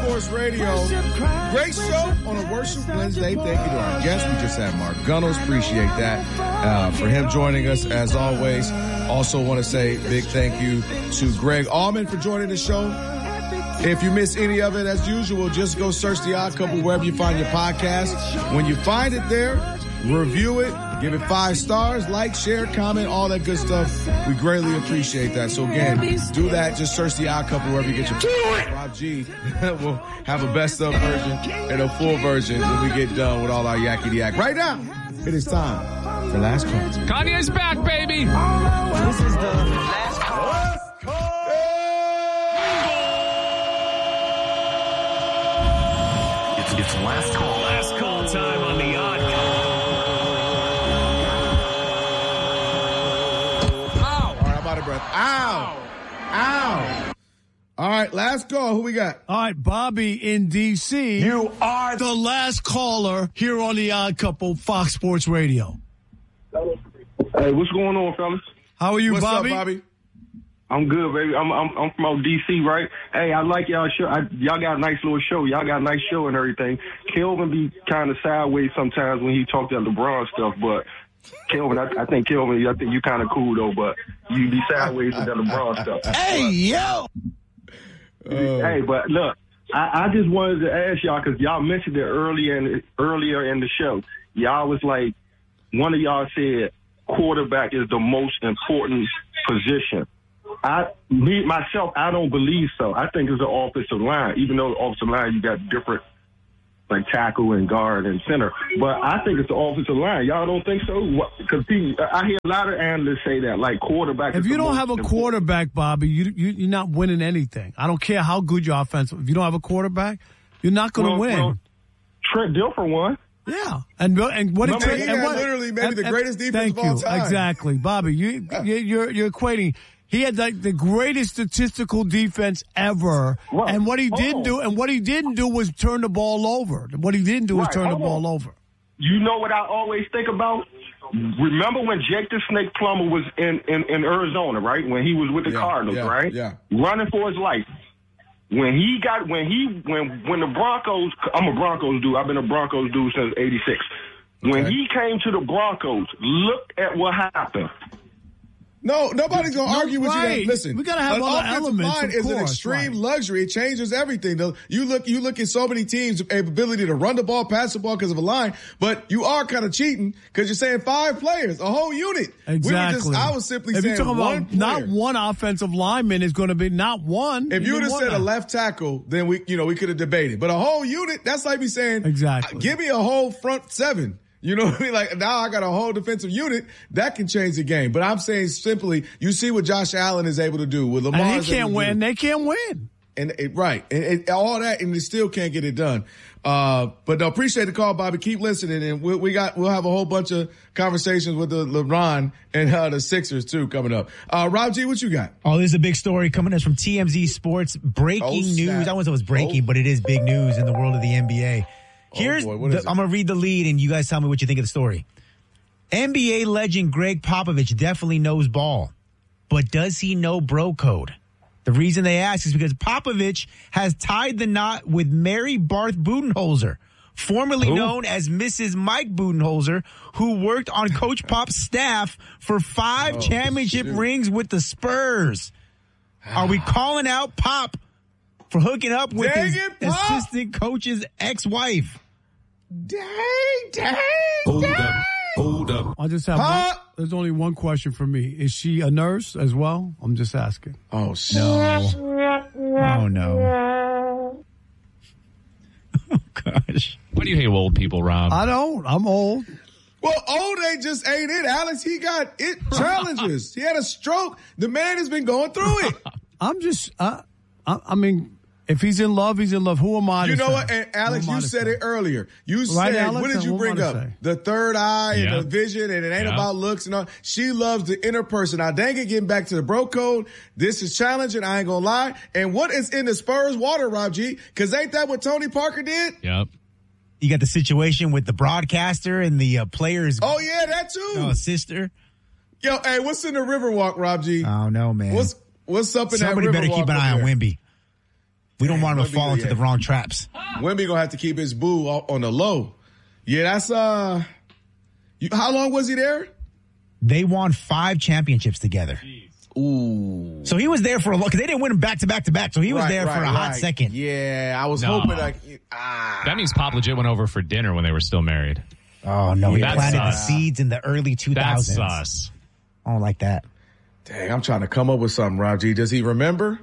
Sports Radio. Great show on a Worship Wednesday. Thank you to our guest. We just had Mark Gunnels. Appreciate that for him joining us as always. Also want to say big thank you to Greg Allman for joining the show. If you miss any of it, as usual, just go search The Odd Couple wherever you find your podcast. When you find it there, review it, give it 5 stars, like, share, comment, all that good stuff. We greatly appreciate that. So again, do that. Just search The Odd Couple wherever you get your Rob G will have a best of version and a full version when we get done with all our yakety yak. Right now, it is time for Last Call. Kanye's back, baby. This is the Last Call. It's last call. Last call time on The Odd Couple. Ow. All right, I'm out of breath. Ow. Ow. All right, last call. Who we got? All right, Bobby in D.C. You are the last caller here on The Odd Couple, Fox Sports Radio. Hey, what's going on, fellas? How are you, What's Bobby? up, Bobby? I'm good, baby. I'm from out DC, right? Hey, I like y'all show. Y'all got a nice little show. Y'all got a nice show and everything. Kelvin be kind of sideways sometimes when he talk that LeBron stuff, but Kelvin, I think Kelvin, I think you kind of cool though, but you be sideways with that LeBron stuff. Hey, yo! Hey, but look, I just wanted to ask y'all because y'all mentioned it earlier in the show. Y'all was like, one of y'all said quarterback is the most important position. I don't believe so. I think it's the offensive line, even though the offensive line, you got different, like tackle and guard and center. But I think it's the offensive line. Y'all don't think so? Because I hear a lot of analysts say that, like quarterback. If you don't have a quarterback, Bobby, you're not winning anything. I don't care how good your offensive. If you don't have a quarterback, you're not going to win. Well, Trent Dilfer won. Yeah, and what he had literally maybe the greatest defense of all time. Exactly, Bobby. You're equating. He had the greatest statistical defense ever, Well, and what he didn't do was turn the ball over. What he didn't do was turn the ball over. You know what I always think about? Remember when Jake the Snake Plummer was in Arizona, right? When he was with the Cardinals, right? Yeah. Running for his life. When the Broncos, I'm a Broncos dude. I've been a Broncos dude since '86. When he came to the Broncos, look at what happened. No, nobody's going to argue with right. you. Listen, we got to have other elements. Line is an extreme luxury. It changes everything. You look at so many teams' ability to run the ball, pass the ball because of a line, but you are kind of cheating because you're saying 5 players, a whole unit. Exactly. I was simply if saying you're talking one about player. not one offensive lineman is going to be not one. If you would have said a left tackle, then we could have debated. But a whole unit, that's like me saying, exactly. Give me a whole front 7. You know what I mean? Like now I got a whole defensive unit that can change the game. But I'm saying simply, you see what Josh Allen is able to do with Lamar. And he can't win. They can't win. And all that, and they still can't get it done. But no, appreciate the call, Bobby. Keep listening, and we'll have a whole bunch of conversations with the LeBron and the Sixers too coming up. Rob G, what you got? Oh, this is a big story coming in from TMZ Sports. Breaking news. I wouldn't say it was breaking, but it is big news in the world of the NBA. I'm going to read the lead, and you guys tell me what you think of the story. NBA legend Greg Popovich definitely knows ball, but does he know bro code? The reason they ask is because Popovich has tied the knot with Mary Barth Budenholzer, formerly known as Mrs. Mike Budenholzer, who worked on Coach Pop's staff for 5 championship rings with the Spurs. Are we calling out Pop for hooking up with his assistant coach's ex-wife? Dang. Hold up. I just have there's only one question for me. Is she a nurse as well? I'm just asking. Oh, no. Oh, no. Oh, gosh. Why do you hate old people, Rob? I don't. I'm old. Well, old ain't it, Alex. He got it challenges. He had a stroke. The man has been going through it. I'm just, I mean, if he's in love, he's in love. Who am I to say? You know what? And Alex, you said it earlier. You Right, said, Alex? what did you Who bring am I up? to say? The third eye and the vision, and it ain't about looks and all. She loves the inner person. Now, dang it, getting back to the bro code, this is challenging. I ain't gonna lie. And what is in the Spurs water, Rob G? Because ain't that what Tony Parker did? Yep. You got the situation with the broadcaster and the players. Oh, yeah, that too. Sister. Yo, hey, what's in the Riverwalk, Rob G? Oh, no, man. What's up in Somebody that Riverwalk? better keep an eye on Wemby. We don't want him to fall into the wrong traps. Wemby gonna have to keep his boo on the low. Yeah, that's how long was he there? They won 5 championships together. Ooh. So he was there for a long, because they didn't win him back to back to back. So he was there for a hot second. Yeah, I was hoping That means Pop legit went over for dinner when they were still married. Oh no, he planted the sus. seeds in the early 2000s. That's sus. I don't like that. Dang, I'm trying to come up with something, Rob G. Does he remember?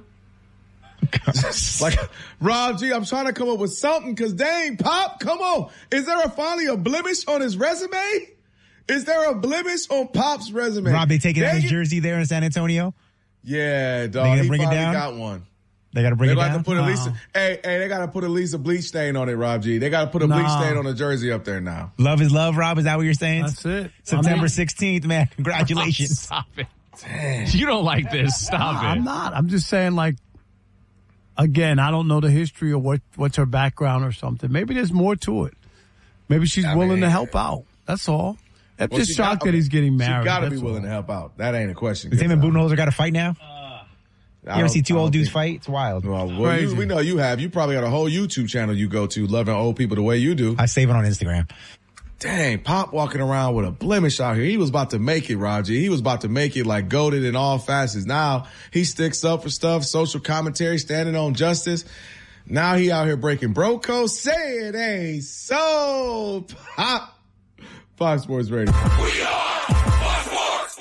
Like, Rob G, I'm trying to come up with something because dang, Pop, come on. Is there finally a blemish on his resume? Is there a blemish on Pop's resume? Rob, they taking out his jersey there in San Antonio? Yeah, dog. He finally got one. They got to bring it down? Have to put at least, they got to put at least a bleach stain on it, Rob G. They got to put a bleach stain on the jersey up there now. Love is love, Rob. Is that what you're saying? That's it. September 16th, man. Congratulations. Stop it. Dang. You don't like this. Stop it. I'm not. I'm just saying, like, again, I don't know the history or what's her background or something. Maybe there's more to it. Maybe she's willing to help out. That's all. I'm just shocked that he's getting married. She got to be willing to help out. That ain't a question. Does him and Budenholzer got to fight now? You ever see 2 old dudes fight? It's wild. Well, we know you have. You probably got a whole YouTube channel you go to, loving old people the way you do. I save it on Instagram. Dang, Pop walking around with a blemish out here. He was about to make it, Roger. He was about to make it like goated in all facets. Now he sticks up for stuff, social commentary, standing on justice. Now he out here breaking bro code. Say it ain't so. Pop. Fox Sports Radio. We are Fox Sports.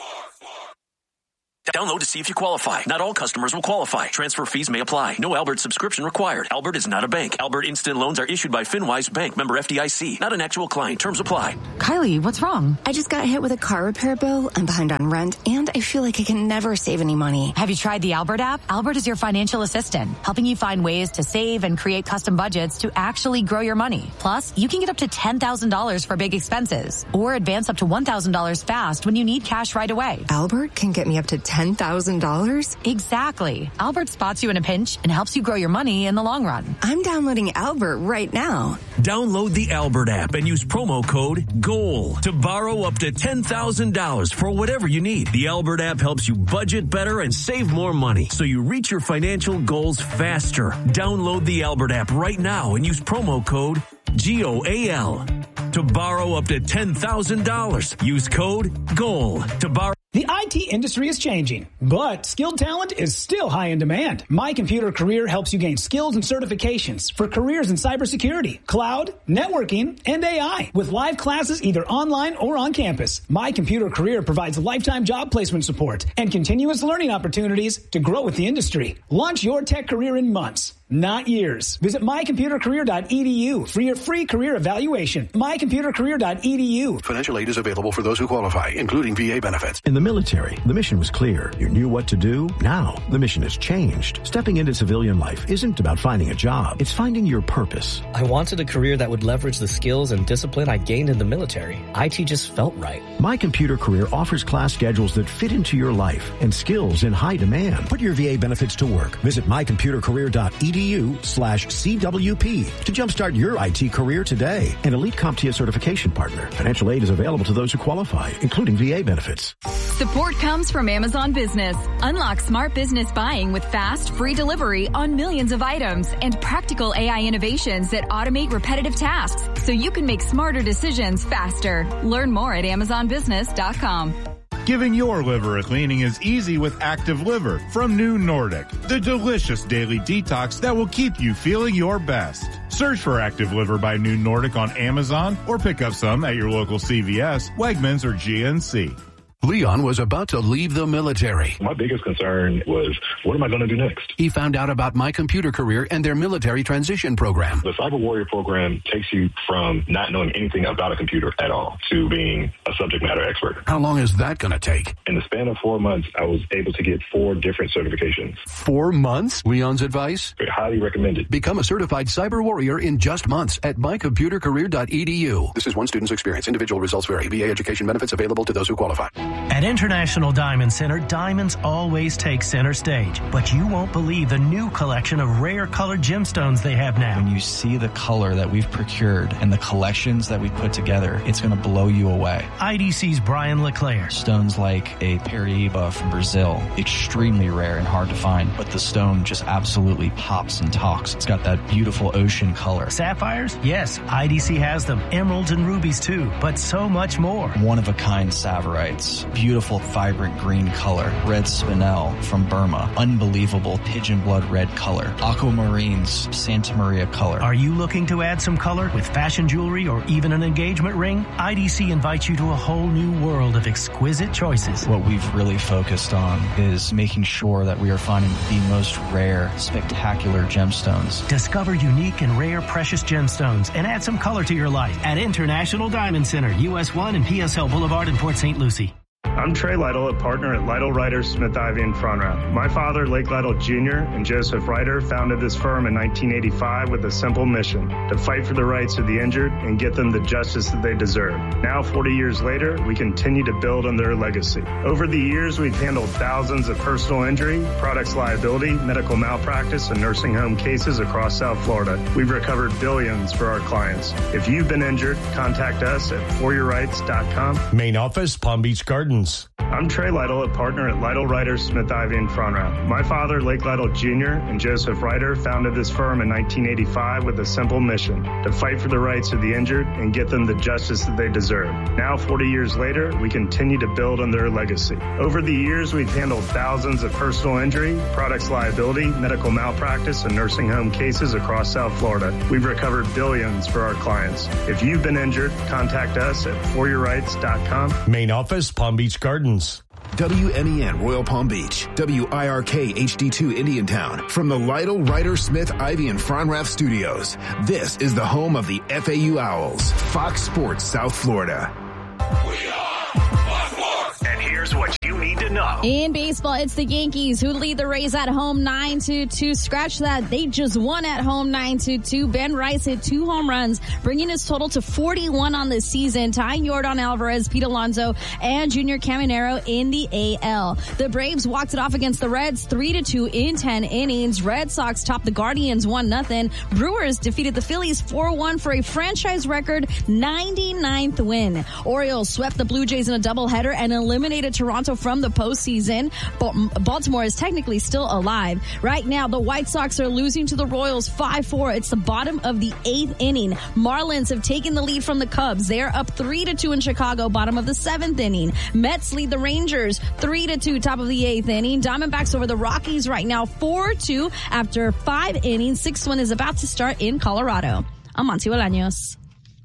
Download to see if you qualify. Not all customers will qualify. Transfer fees may apply. No Albert subscription required. Albert is not a bank. Albert Instant Loans are issued by FinWise Bank, member FDIC. Not an actual client. Terms apply. Kylie, what's wrong? I just got hit with a car repair bill. I'm behind on rent, and I feel like I can never save any money. Have you tried the Albert app? Albert is your financial assistant, helping you find ways to save and create custom budgets to actually grow your money. Plus, you can get up to $10,000 for big expenses, or advance up to $1,000 fast when you need cash right away. Albert can get me up to $10,000? Exactly. Albert spots you in a pinch and helps you grow your money in the long run. I'm downloading Albert right now. Download the Albert app and use promo code GOAL to borrow up to $10,000 for whatever you need. The Albert app helps you budget better and save more money so you reach your financial goals faster. Download the Albert app right now and use promo code GOAL to borrow up to $10,000. Use code GOAL to borrow. The IT industry is changing, but skilled talent is still high in demand. My Computer Career helps you gain skills and certifications for careers in cybersecurity, cloud, networking, and AI. With live classes either online or on campus, My Computer Career provides lifetime job placement support and continuous learning opportunities to grow with the industry. Launch your tech career in months, not years. Visit mycomputercareer.edu for your free career evaluation. mycomputercareer.edu. Financial aid is available for those who qualify, including VA benefits. In the military, the mission was clear. You knew what to do. Now, the mission has changed. Stepping into civilian life isn't about finding a job. It's finding your purpose. I wanted a career that would leverage the skills and discipline I gained in the military. IT just felt right. My Computer Career offers class schedules that fit into your life and skills in high demand. Put your VA benefits to work. Visit mycomputercareer.edu/CWP to jumpstart your IT career today. An elite CompTIA certification partner. Financial aid is available to those who qualify, including VA benefits. Support comes from Amazon Business. Unlock smart business buying with fast, free delivery on millions of items and practical AI innovations that automate repetitive tasks so you can make smarter decisions faster. Learn more at AmazonBusiness.com. Giving your liver a cleaning is easy with Active Liver from New Nordic, the delicious daily detox that will keep you feeling your best. Search for Active Liver by New Nordic on Amazon or pick up some at your local CVS, Wegmans, or GNC. Leon was about to leave the military. My biggest concern was, what am I going to do next? He found out about My Computer Career and their military transition program. The Cyber Warrior program takes you from not knowing anything about a computer at all to being a subject matter expert. How long is that going to take? In the span of 4 months, I was able to get 4 different certifications. 4 months? Leon's advice? Highly recommended. Become a certified Cyber Warrior in just months at mycomputercareer.edu. This is one student's experience. Individual results vary. VA education benefits available to those who qualify. At International Diamond Center, diamonds always take center stage. But you won't believe the new collection of rare colored gemstones they have now. When you see the color that we've procured and the collections that we've put together, it's going to blow you away. IDC's Brian LeClaire. Stones like a Paraíba from Brazil, extremely rare and hard to find, but the stone just absolutely pops and talks. It's got that beautiful ocean color. Sapphires? Yes, IDC has them. Emeralds and rubies too, but so much more. One-of-a-kind Saverites. Beautiful, vibrant green color. Red spinel from Burma. Unbelievable pigeon blood red color. Aquamarines, Santa Maria color. Are you looking to add some color with fashion jewelry or even an engagement ring? IDC invites you to a whole new world of exquisite choices. What we've really focused on is making sure that we are finding the most rare, spectacular gemstones. Discover unique and rare precious gemstones and add some color to your life at International Diamond Center, US 1 and PSL Boulevard in Port St. Lucie. I'm Trey Lytle, a partner at Lytle Ryder Smith Ivy and Fronrath. My father, Lake Lytle Jr., and Joseph Ryder founded this firm in 1985 with a simple mission: to fight for the rights of the injured and get them the justice that they deserve. Now, 40 years later, we continue to build on their legacy. Over the years, we've handled thousands of personal injury, products liability, medical malpractice, and nursing home cases across South Florida. We've recovered billions for our clients. If you've been injured, contact us at foryourrights.com. Main office, Palm Beach Gardens. I'm Trey Lytle, a partner at Lytle Ryder Smith Ivy and Fronrath. My father, Lake Lytle Jr., and Joseph Ryder founded this firm in 1985 with a simple mission: to fight for the rights of the injured and get them the justice that they deserve. Now, 40 years later, we continue to build on their legacy. Over the years, we've handled thousands of personal injury, products liability, medical malpractice, and nursing home cases across South Florida. We've recovered billions for our clients. If you've been injured, contact us at foryourrights.com. Main office, Palm Beach Gardens. WMEN Royal Palm Beach, WIRK HD2 Indiantown. From the Lytle Ryder Smith Ivy and Fronrath Studios, this is the home of the FAU Owls, Fox Sports South Florida. And here's what you need to know. In baseball, it's the Yankees who lead the Rays at home 9-2. Scratch that. They just won at home 9-2. Ben Rice hit 2 home runs, bringing his total to 41 on this season, tying Yordan Alvarez, Pete Alonso, and Junior Caminero in the AL. The Braves walked it off against the Reds 3-2 in 10 innings. Red Sox topped the Guardians 1-0. Brewers defeated the Phillies 4-1 for a franchise record 99th win. Orioles swept the Blue Jays in a doubleheader and eliminated Toronto from the postseason. Baltimore is technically still alive. Right now, the White Sox are losing to the Royals 5-4. It's the bottom of the 8th inning. Marlins have taken the lead from the Cubs. They are up 3-2 in Chicago, bottom of the 7th inning. Mets lead the Rangers 3-2, top of the 8th inning. Diamondbacks over the Rockies right now 4-2 after 5 innings. 6th one is about to start in Colorado. I'm Monty Bolaños.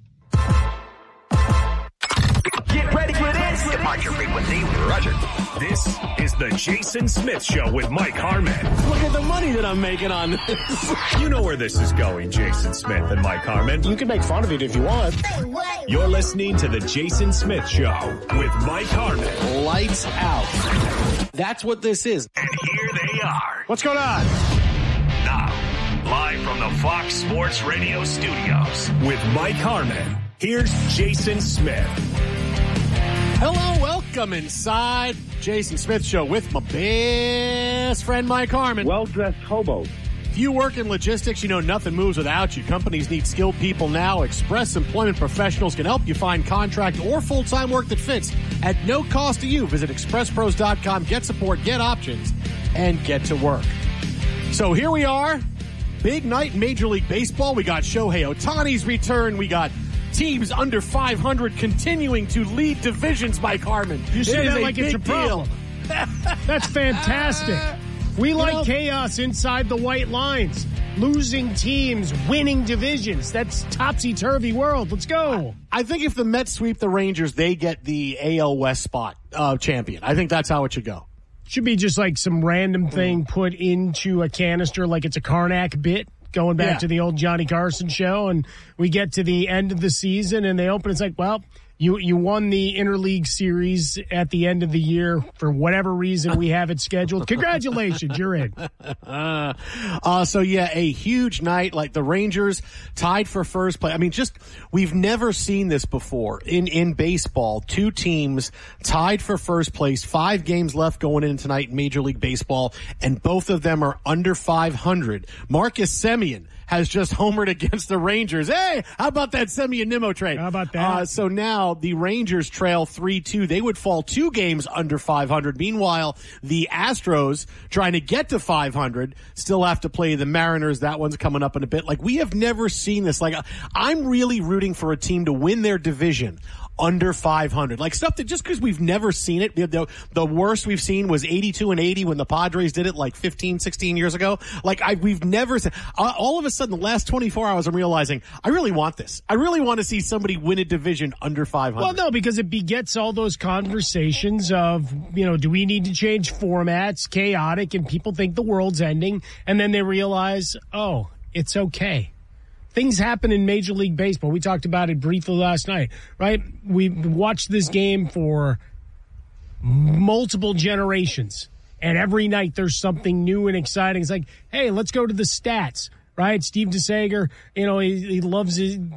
Get ready for this. Depart your frequency. Roger. This is the Jason Smith Show with Mike Harmon. Look at the money that I'm making on this. You know where this is going, Jason Smith and Mike Harmon. You can make fun of it if you want. You're listening to the Jason Smith Show with Mike Harmon. Lights out. That's what this is. And here they are. What's going on? Now, live from the Fox Sports Radio studios with Mike Harmon. Here's Jason Smith. Hello, welcome inside Jason Smith Show with my best friend Mike Harmon. Well-dressed hobo. If you work in logistics, you know nothing moves without you. Companies need skilled people now. Express Employment Professionals can help you find contract or full-time work that fits at no cost to you. Visit expresspros.com, get support, get options, and get to work. So here we are. Big night in Major League Baseball. We got Shohei Ohtani's return. We got teams under 500 continuing to lead divisions, Mike Harmon. You say that like it's a problem. That's fantastic. We like chaos inside the white lines. Losing teams, winning divisions. That's topsy-turvy world. Let's go. I think if the Mets sweep the Rangers, they get the AL West spot champion. I think that's how it should go. Should be just like some random thing put into a canister like it's a Karnak bit. Going back to the old Johnny Carson show, and we get to the end of the season, and they open. It's like, well, You won the interleague series at the end of the year for whatever reason we have it scheduled. Congratulations, you're in. So yeah, a huge night. Like the Rangers tied for first place. I mean, we've never seen this before in baseball. Two teams tied for first place. 5 games left going in tonight in Major League Baseball, and both of them are under 500. Marcus Semien has just homered against the Rangers. Hey, how about that Semien Nimmo trade? How about that? So now the Rangers trail 3-2. They would fall 2 games under 500. Meanwhile, the Astros, trying to get to 500, still have to play the Mariners. That one's coming up in a bit. Like, we have never seen this. Like, I'm really rooting for a team to win their division under 500. Like, stuff that just because we've never seen it. The worst we've seen was 82-80 when the Padres did it like 15, 16 years ago. Like, we've never seen. All of a sudden, the last 24 hours, I'm realizing I really want this. I really want to see somebody win a division under 500. Well, no, because it begets all those conversations of, do we need to change formats, chaotic, and people think the world's ending, and then they realize, oh, it's okay. Things happen in Major League Baseball. We talked about it briefly last night, right? We watched this game for multiple generations, and every night there's something new and exciting. It's like, hey, let's go to the stats, right? Steve DeSager, he loves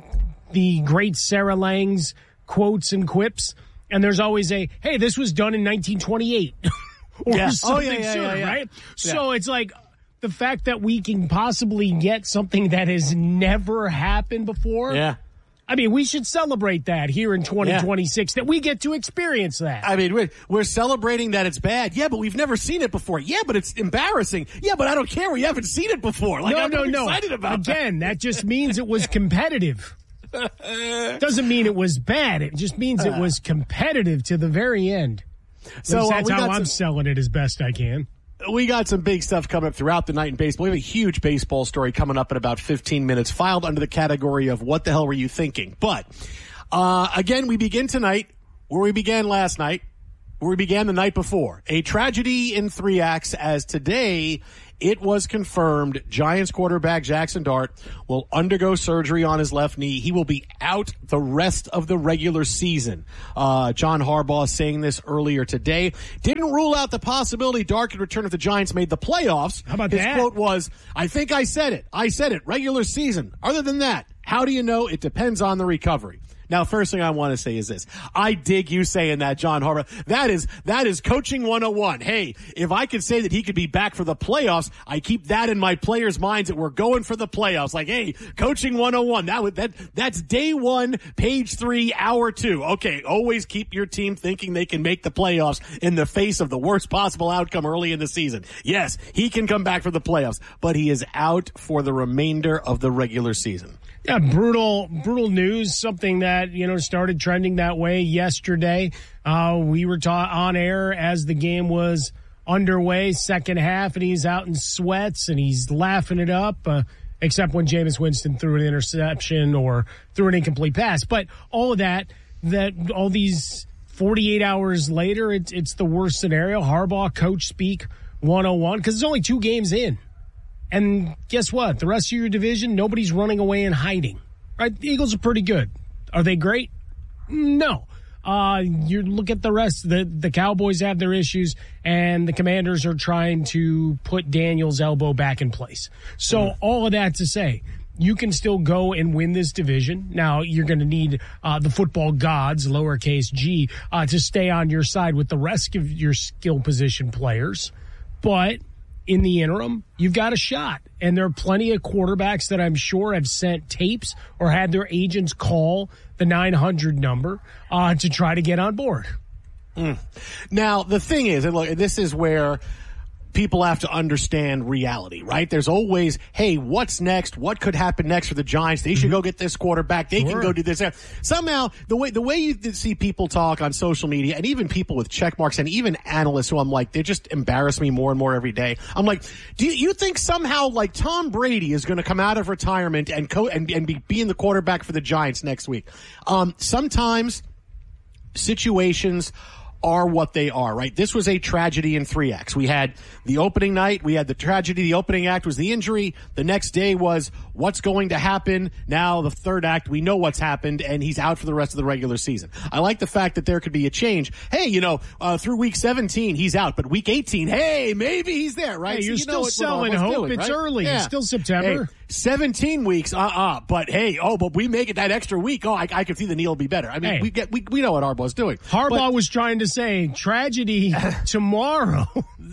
the great Sarah Lang's quotes and quips, and there's always hey, this was done in 1928 or something sooner, right? Yeah. So it's like, the fact that we can possibly get something that has never happened before. Yeah. I mean, we should celebrate that here in 2026, that we get to experience that. I mean, we're celebrating that it's bad. Yeah, but we've never seen it before. Yeah, but it's embarrassing. Yeah, but I don't care. We haven't seen it before. Like, I'm excited about Again, that just means it was competitive. Doesn't mean it was bad. It just means it was competitive to the very end. So that's how I'm selling it as best I can. We got some big stuff coming up throughout the night in baseball. We have a huge baseball story coming up in about 15 minutes, filed under the category of what the hell were you thinking? But, again, we begin tonight where we began last night, where we began the night before. A tragedy in 3 acts, as today it was confirmed Giants quarterback Jackson Dart will undergo surgery on his left knee. He will be out the rest of the regular season. John Harbaugh saying this earlier today. Didn't rule out the possibility Dart could return if the Giants made the playoffs. How about his that? His quote was, I think I said it. I said it. Regular season. Other than that, how do you know? It depends on the recovery. Now, first thing I want to say is this. I dig you saying that, John Harbaugh. That is coaching 101. Hey, if I could say that he could be back for the playoffs, I keep that in my players' minds that we're going for the playoffs. Like, hey, coaching 101. That's day 1, page 3, hour 2. Okay, always keep your team thinking they can make the playoffs in the face of the worst possible outcome early in the season. Yes, he can come back for the playoffs, but he is out for the remainder of the regular season. Yeah, brutal news, something that, started trending that way yesterday. We were on air as the game was underway, second half, and he's out in sweats and he's laughing it up, except when Jameis Winston threw an interception or threw an incomplete pass. But all of that all these 48 hours later, it's the worst scenario. Harbaugh, coach speak 101, because it's only 2 games in. And guess what? The rest of your division, nobody's running away and hiding. Right? The Eagles are pretty good. Are they great? No. You look at the rest. The Cowboys have their issues, and the Commanders are trying to put Daniel's elbow back in place. So all of that to say, you can still go and win this division. Now, you're going to need the football gods, lowercase g, to stay on your side with the rest of your skill position players. But in the interim, you've got a shot. And there are plenty of quarterbacks that I'm sure have sent tapes or had their agents call the 900 number to try to get on board. Now, the thing is, and look, this is where people have to understand reality, right? There's always, hey, what's next? What could happen next for the Giants? They should go get this quarterback. They can go do this. Somehow, the way you see people talk on social media, and even people with check marks, and even analysts who I'm like, they just embarrass me more and more every day. I'm like, do you think somehow like Tom Brady is going to come out of retirement and be being the quarterback for the Giants next week? Sometimes situations are what they are, right? This was a tragedy in 3 acts. We had the opening night, we had the tragedy, the opening act was the injury, the next day was what's going to happen. Now the third act, we know what's happened, and he's out for the rest of the regular season. I like the fact that there could be a change. Hey, through week 17, he's out, but week 18, hey, maybe he's there, right? Hey, you're still selling hope. It's early. Yeah. It's still September. Hey, 17 weeks, but hey, but we make it that extra week. I can see the knee will be better. I mean, we know what Harbaugh's doing. Harbaugh was trying to say tragedy tomorrow.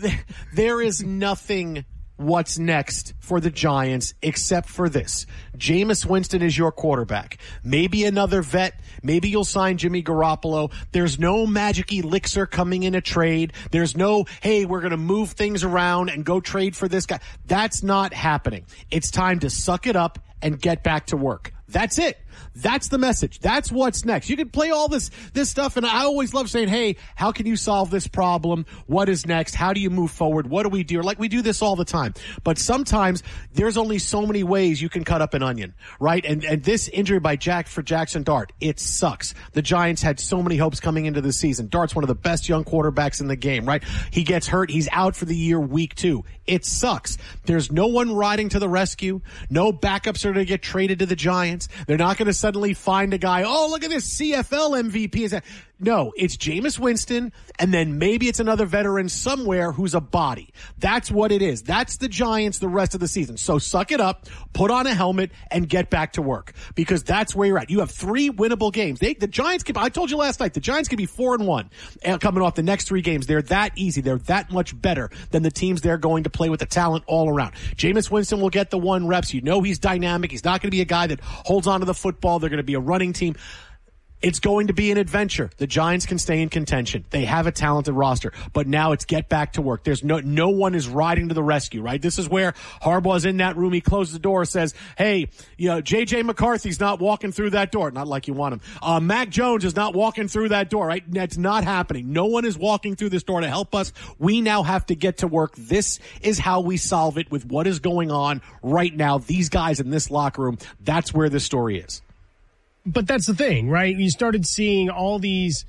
There is nothing what's next for the Giants except for this. Jameis Winston is your quarterback. Maybe another vet. Maybe you'll sign Jimmy Garoppolo. There's no magic elixir coming in a trade. There's no, hey, we're going to move things around and go trade for this guy. That's not happening. It's time to suck it up and get back to work. That's it. That's the message. That's what's next. You can play all this stuff, and I always love saying, hey, how can you solve this problem? What is next? How do you move forward? What do we do? Like, we do this all the time. But sometimes there's only so many ways you can cut up an onion, right? And this injury by Jackson Dart, it sucks. The Giants had so many hopes coming into the season. Dart's one of the best young quarterbacks in the game, right? He gets hurt. He's out for the year, week 2. It sucks. There's no one riding to the rescue. No backups are going to get traded to the Giants. They're not going to suddenly find a guy, oh, look at this CFL MVP. No, it's Jameis Winston, and then maybe it's another veteran somewhere who's a body. That's what it is. That's the Giants the rest of the season. So suck it up, put on a helmet, and get back to work, because that's where you're at. You have 3 winnable games. The Giants I told you last night, the Giants could be 4-1 coming off the next 3 games. They're that easy. They're that much better than the teams they're going to play with the talent all around. Jameis Winston will get the 1 reps. You know he's dynamic. He's not going to be a guy that holds on to the football. They're going to be a running team. It's going to be an adventure. The Giants can stay in contention. They have a talented roster, but now it's get back to work. There's no one is riding to the rescue, right? This is where Harbaugh's in that room. He closes the door, says, hey, J.J. McCarthy's not walking through that door. Not like you want him. Mac Jones is not walking through that door, right? That's not happening. No one is walking through this door to help us. We now have to get to work. This is how we solve it with what is going on right now. These guys in this locker room, that's where the story is. But that's the thing, right? You started seeing all these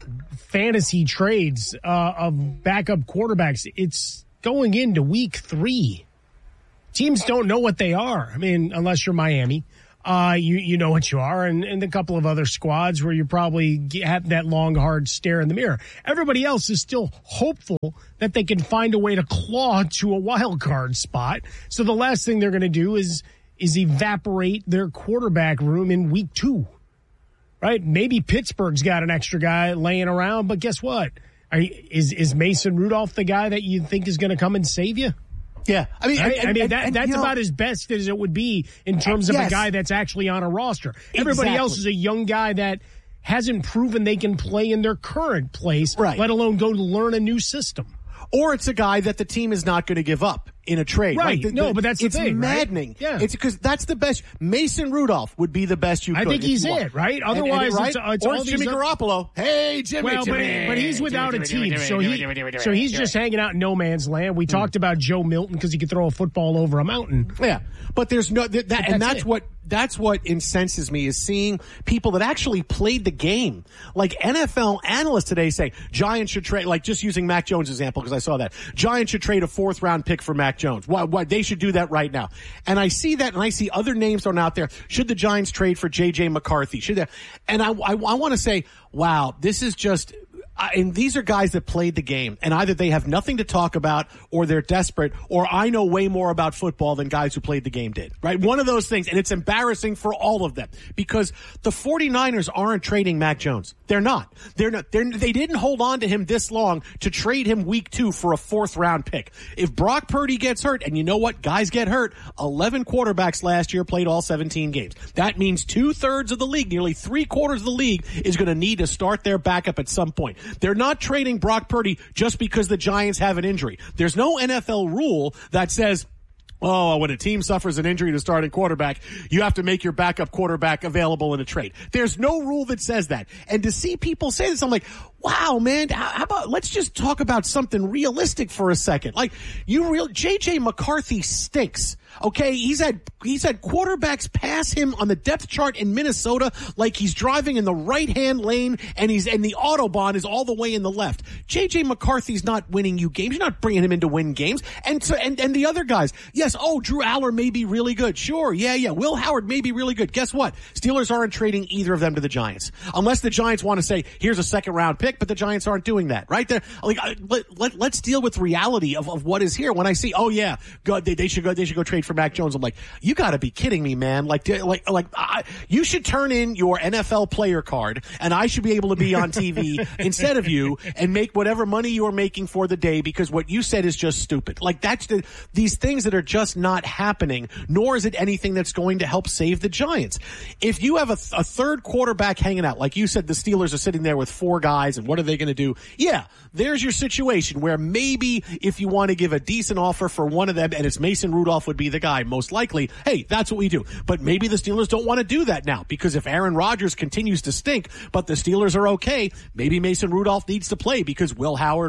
fantasy trades of backup quarterbacks. It's going into week 3. Teams don't know what they are. I mean, unless you're Miami, you know what you are, and a couple of other squads where you probably have that long, hard stare in the mirror. Everybody else is still hopeful that they can find a way to claw to a wild card spot. So the last thing they're going to do is evaporate their quarterback room in week 2, right? Maybe Pittsburgh's got an extra guy laying around, but guess what? Is Mason Rudolph the guy that you think is going to come and save you? Yeah. I mean, that's about as best as it would be in terms of a guy that's actually on a roster. Everybody else is a young guy that hasn't proven they can play in their current place, right, let alone go learn a new system. Or it's a guy that the team is not going to give up in a trade. Right. But that's the thing. It's maddening. Right? Yeah. It's because that's the best. Mason Rudolph would be the best you could. I think he's it, right? Otherwise, it's or all Jimmy Garoppolo. Hey, Jimmy. Well, but he's without a team, so he's just hanging out in no man's land. We talked about Joe Milton because he could throw a football over a mountain. Yeah, but there's no that, and that's what incenses me is seeing people that actually played the game, like NFL analysts today saying Giants should trade, like just using Mac Jones' example because I saw that Giants should trade a 4th round pick for Mac Jones. Why they should do that right now. And I see that, and I see other names thrown out there. Should the Giants trade for J.J. McCarthy? Should they? And I want to say, wow, this is just. And these are guys that played the game, and either they have nothing to talk about, or they're desperate, or I know way more about football than guys who played the game did, right? One of those things, and it's embarrassing for all of them, because the 49ers aren't trading Mac Jones. They're not. They didn't hold on to him this long to trade him week 2 for a 4th round pick. If Brock Purdy gets hurt, and you know what? Guys get hurt. 11 quarterbacks last year played all 17 games. That means 2/3 of the league, nearly 3/4 of the league, is going to need to start their backup at some point. They're not trading Brock Purdy just because the Giants have an injury. There's no NFL rule that says, Oh, when a team suffers an injury to starting quarterback, you have to make your backup quarterback available in a trade. There's no rule that says that. And to see people say this, I'm like, wow, man, how about let's just talk about something realistic for a second. Like, J.J. McCarthy stinks. Okay, he's had quarterbacks pass him on the depth chart in Minnesota like he's driving in the right-hand lane and the Autobahn is all the way in the left. J.J. McCarthy's not winning you games. You're not bringing him in to win games. And the other guys, yes, Drew Aller may be really good. Sure, yeah. Will Howard may be really good. Guess what? Steelers aren't trading either of them to the Giants. Unless the Giants want to say, here's a second-round pick, but the Giants aren't doing that, right? Let's deal with reality of what is here. When I see, they should go trade for Mac Jones, I'm like, you got to be kidding me, man. You should turn in your NFL player card, and I should be able to be on TV instead of you and make whatever money you're making for the day because what you said is just stupid. Like, that's these things that are just not happening, nor is it anything that's going to help save the Giants. If you have a third quarterback hanging out, like you said, the Steelers are sitting there with 4 guys, and what are they going to do? Yeah, there's your situation where maybe if you want to give a decent offer for one of them, and it's Mason Rudolph would be the guy, most likely, hey, that's what we do. But maybe the Steelers don't want to do that now because if Aaron Rodgers continues to stink, but the Steelers are okay, maybe Mason Rudolph needs to play because Will Howard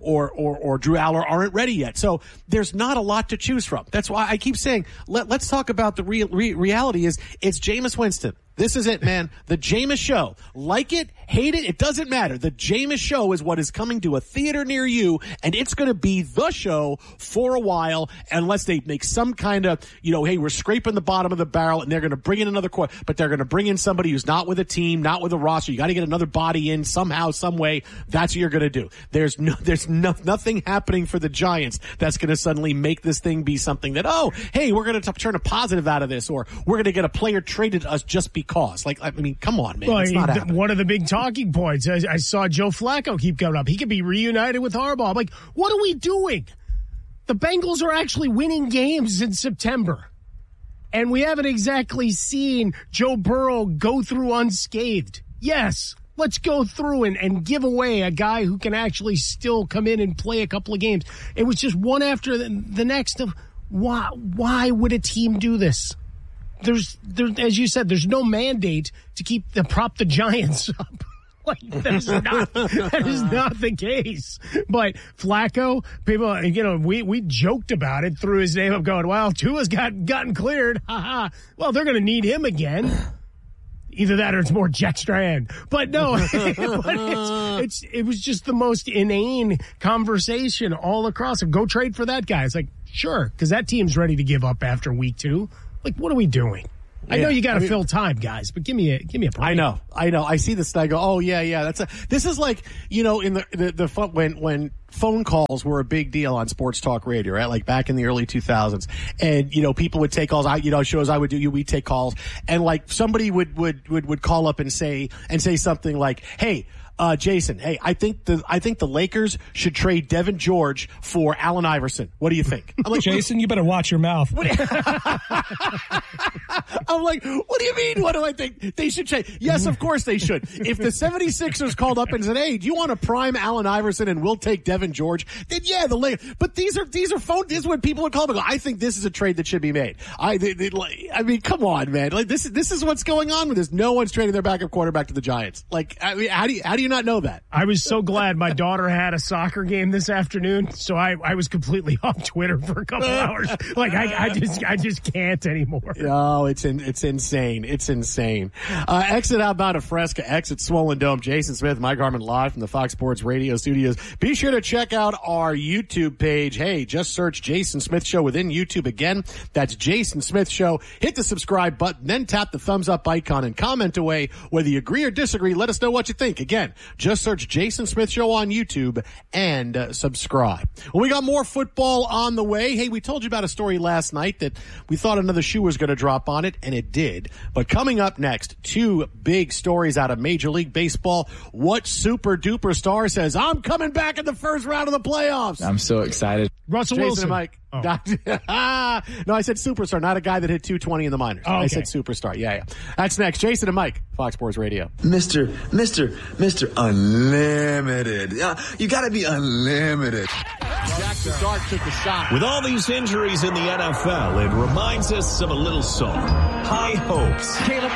or Drew Aller aren't ready yet. So there's not a lot to choose from. That's why I keep saying, let's talk about the reality is it's Jameis Winston. This is it, man. The Jameis Show. Like it, hate it, it doesn't matter. The Jameis Show is what is coming to a theater near you, and it's going to be the show for a while unless they make some kind of, hey, we're scraping the bottom of the barrel, and they're going to bring in another but they're going to bring in somebody who's not with a team, not with a roster. You got to get another body in somehow, some way. That's what you're going to do. There's nothing happening for the Giants that's going to suddenly make this thing be something that, hey, we're going to turn a positive out of this, or we're going to get a player traded to us just because. Come on, man. It's not happening. One of the big talking points, I saw Joe Flacco keep going up. He could be reunited with Harbaugh. I'm like, what are we doing? The Bengals are actually winning games in September. And we haven't exactly seen Joe Burrow go through unscathed. Yes, let's go through and give away a guy who can actually still come in and play a couple of games. It was just one after the next of why would a team do this? There's, as you said, there's no mandate to prop the Giants up. That is not the case. But Flacco, people, we joked about it, threw his name up going, well, Tua's gotten cleared. Well, they're going to need him again. Either that or it's more Jack Strand. But no, it was just the most inane conversation all across. Go trade for that guy. It's like, sure, because that team's ready to give up after week 2. What are we doing? I know you got to fill time, guys, but give me a break. I know. I see this and I go, oh yeah. This is like, in the when phone calls were a big deal on sports talk radio, right? Like back in the early 2000s, and people would take calls. Shows I would do, we'd take calls, and like somebody would call up and say something like, hey. Jason, hey, I think the Lakers should trade Devin George for Allen Iverson. What do you think? I'm like, Jason, you better watch your mouth. I'm like, what do you mean? What do I think they should trade? Yes, of course they should. If the 76ers called up and said, hey, do you want to prime Allen Iverson and we'll take Devin George? Then yeah, the Lakers. But these are phone. This is when people would call and go, I think this is a trade that should be made. I mean, come on, man. Like this is what's going on with this. No one's trading their backup quarterback to the Giants. Like, I mean, how do you not know that? I was so glad my daughter had a soccer game this afternoon, so I was completely off Twitter for a couple hours. Like I just can't anymore. No, it's insane. It's insane. Exit outbound of Fresca, exit Swollen Dome. Jason Smith, Mike Harmon live from the Fox Sports Radio studios. Be sure to check out our YouTube page. Hey, just search Jason Smith Show within YouTube again. That's Jason Smith Show. Hit the subscribe button, then tap the thumbs up icon and comment away. Whether you agree or disagree, let us know what you think. Again, just search Jason Smith Show on YouTube and subscribe. Well, we got more football on the way. Hey, we told you about a story last night that we thought another shoe was going to drop on it, and it did. But coming up next, 2 big stories out of Major League Baseball. What super duper star says, I'm coming back in the first round of the playoffs? I'm so excited. Russell Jason Wilson. and Mike. Oh. No, I said superstar, not a guy that hit 220 in the minors. Oh, okay. I said superstar. Yeah. That's next. Jason and Mike, Fox Sports Radio. Mr. Unlimited. You got to be unlimited. Jackson Dart took the shot. With all these injuries in the NFL, it reminds us of a little song. High hopes. Caleb